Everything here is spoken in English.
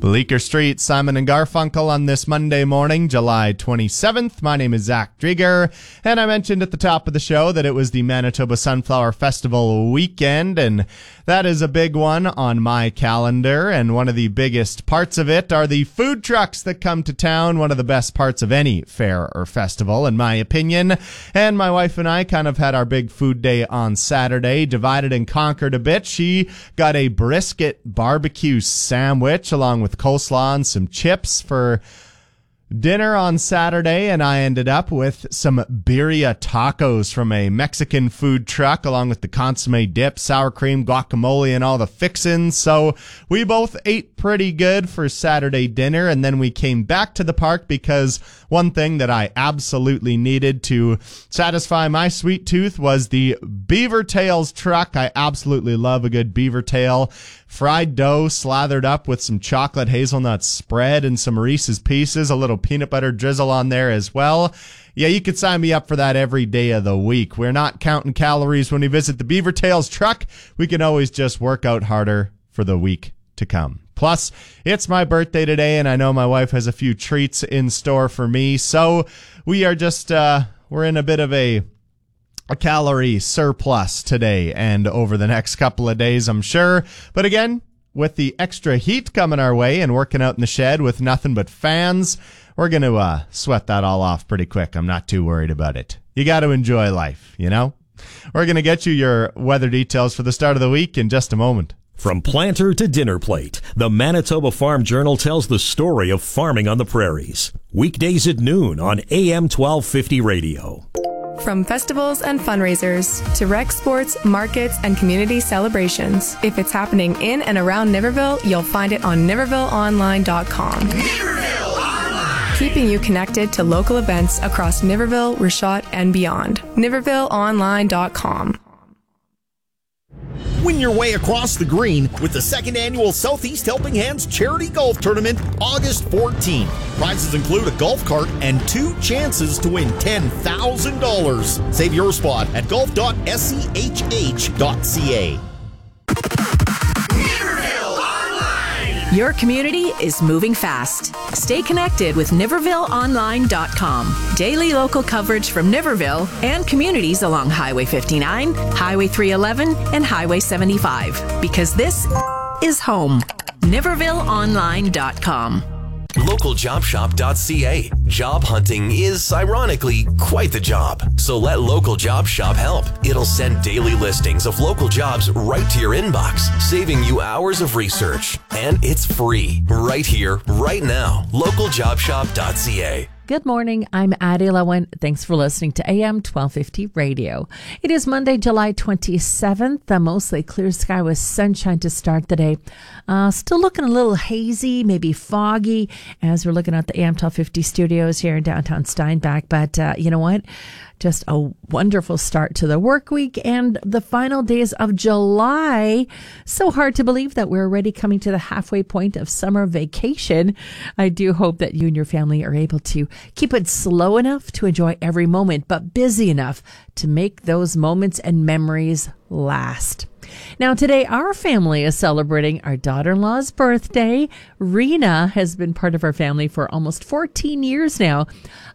Bleecker Street, Simon and Garfunkel on this Monday morning, July 27th. My name is Zach Drieger, and I mentioned at the top of the show that it was the Manitoba Sunflower Festival weekend, and that is a big one on my calendar, and one of the biggest parts of it are the food trucks that come to town, one of the best parts of any fair or festival, in my opinion. And my wife and I kind of had our big food day on Saturday, divided and conquered a bit. She got a brisket barbecue sandwich along with coleslaw and some chips for dinner on Saturday, and I ended up with some birria tacos from a Mexican food truck along with the consomme dip, sour cream, guacamole, and all the fixins. So we both ate pretty good for Saturday dinner, and then we came back to the park because one thing that I absolutely needed to satisfy my sweet tooth was the Beaver Tails truck. I absolutely love a good beaver tail. Fried dough slathered up with some chocolate hazelnut spread and some Reese's Pieces, a little peanut butter drizzle on there as well. Yeah, you could sign me up for that every day of the week. We're not counting calories when we visit the Beaver Tails truck. We can always just work out harder for the week to come. Plus, it's my birthday today, and I know my wife has a few treats in store for me. So we are just, we're in a bit of a calorie surplus today and over the next couple of days, I'm sure. But again, with the extra heat coming our way and working out in the shed with nothing but fans, we're going to sweat that all off pretty quick. I'm not too worried about it. You got to enjoy life, you know? We're going to get you your weather details for the start of the week in just a moment. From planter to dinner plate, the Manitoba Farm Journal tells the story of farming on the prairies. Weekdays at noon on AM 1250 radio. From festivals and fundraisers to rec sports, markets, and community celebrations. If it's happening in and around Niverville, you'll find it on NivervilleOnline.com. Niverville Online! Keeping you connected to local events across Niverville, Richot, and beyond. NivervilleOnline.com. Win your way across the green with the second annual Southeast Helping Hands Charity Golf Tournament, August 14th. Prizes include a golf cart and 2 chances to win $10,000. Save your spot at golf.schh.ca. Your community is moving fast. Stay connected with NivervilleOnline.com. Daily local coverage from Niverville and communities along Highway 59, Highway 311, and Highway 75. Because this is home. NivervilleOnline.com. LocalJobShop.ca. Job hunting is, ironically, quite the job. So let Local Job Shop help. It'll send daily listings of local jobs right to your inbox, saving you hours of research. And it's free, right here, right now. LocalJobShop.ca. Good morning. I'm Addie Lowen. Thanks for listening to AM 1250 Radio. It is Monday, July 27th. A mostly clear sky with sunshine to start the day. Still looking a little hazy, maybe foggy, as we're looking at the AM 1250 studios here in downtown Steinbach. But you know what? Just a wonderful start to the work week and the final days of July. So hard to believe that we're already coming to the halfway point of summer vacation. I do hope that you and your family are able to keep it slow enough to enjoy every moment, but busy enough to make those moments and memories last. Now, today, our family is celebrating our daughter-in-law's birthday. Rena has been part of our family for almost 14 years now.